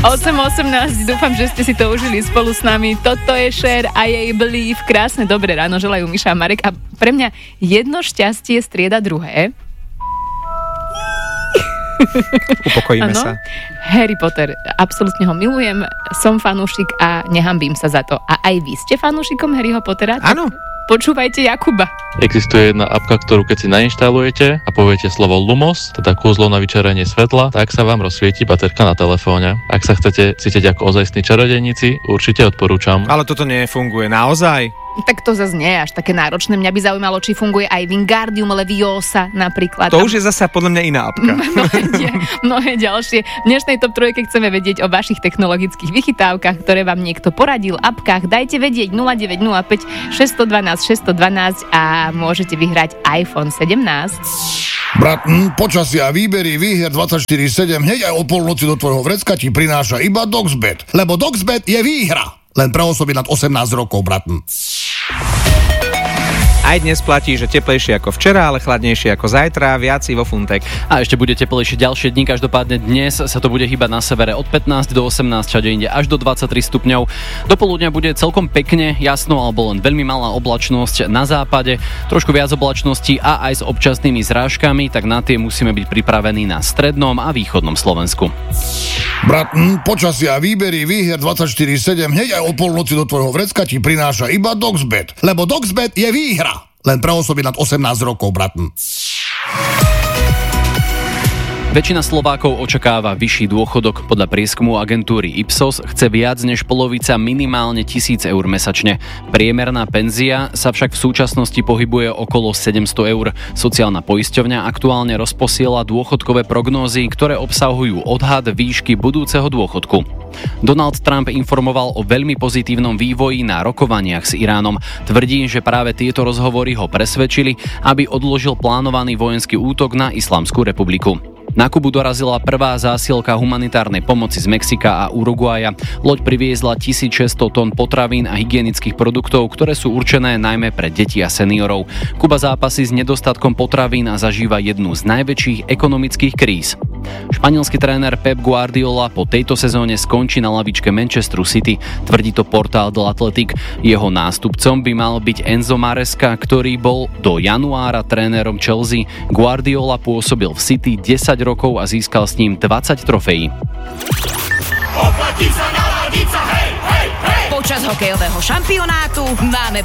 8:18, dúfam, že ste si to užili spolu s nami. Toto je Cher a jej Believe. Krásne dobré ráno, želajú Miša a Marek. A pre mňa jedno šťastie strieda druhé. Upokojíme sa. Harry Potter, absolútne ho milujem, som fanúšik a nehambím sa za to. A aj vy ste fanúšikom Harryho Pottera? Áno. Počúvajte Jakuba. Existuje jedna apka, ktorú keď si nainštalujete a poviete slovo Lumos, teda kúzlo na vyčerenie svetla, tak sa vám rozsvieti baterka na telefóne. Ak sa chcete cítiť ako ozajstní čarodejníci, určite odporúčam. Ale toto nefunguje naozaj? Tak to zase nie je až také náročné. Mňa by zaujímalo, či funguje aj Wingardium Leviosa napríklad. To už je zasa podľa mňa iná apka. Mnohé ďalšie. V dnešnej Top 3 chceme vedieť o vašich technologických vychytávkach, ktoré vám niekto poradil, apkách. Dajte vedieť 0905 612 612 a môžete vyhrať iPhone 17. Brat, počasia, výbery, výher 24/7 hneď aj o polnoci do tvojho vrecka ti prináša iba Doxbet. Lebo Doxbet je výhra. Len pre osoby nad 18 rokov, bratn. Aj dnes platí, že teplejšie ako včera, ale chladnejšie ako zajtra, viac vo Funtek. A ešte bude teplejšie ďalšie dni, každopádne dnes sa to bude hýbať na severe od 15 do 18, všade inde až do 23 stupňov. Do poludňa bude celkom pekne, jasno alebo len veľmi malá oblačnosť na západe, trošku viac oblačnosti a aj s občasnými zrážkami, tak na tie musíme byť pripravení na strednom a východnom Slovensku. Brat, počasia, výbery, výher 24/7 hneď aj o polnoci do tvojho vrecka ti prináša iba Doxbet. Lebo Doxbet je výhra. Len pre osoby nad 18 rokov, bratn. Väčšina Slovákov očakáva vyšší dôchodok. Podľa prieskumu agentúry Ipsos chce viac než polovica minimálne 1 000 eur mesačne. Priemerná penzia sa však v súčasnosti pohybuje okolo 700 eur. Sociálna poisťovňa aktuálne rozposiela dôchodkové prognózy, ktoré obsahujú odhad výšky budúceho dôchodku. Donald Trump informoval o veľmi pozitívnom vývoji na rokovaniach s Iránom. Tvrdí, že práve tieto rozhovory ho presvedčili, aby odložil plánovaný vojenský útok na Islamskú republiku. Na Kubu dorazila prvá zásielka humanitárnej pomoci z Mexika a Uruguaja. Loď priviezla 1600 tón potravín a hygienických produktov, ktoré sú určené najmä pre deti a seniorov. Kuba zápasí s nedostatkom potravín a zažíva jednu z najväčších ekonomických kríz. Španielský tréner Pep Guardiola po tejto sezóne skončí na lavičke Manchesteru City, tvrdí to portál The Athletic. Jeho nástupcom by mal byť Enzo Maresca, ktorý bol do januára trénerom Chelsea. Guardiola pôsobil v City 10 rokov a získal s ním 20 trofejí. Počas hokejového šampionátu máme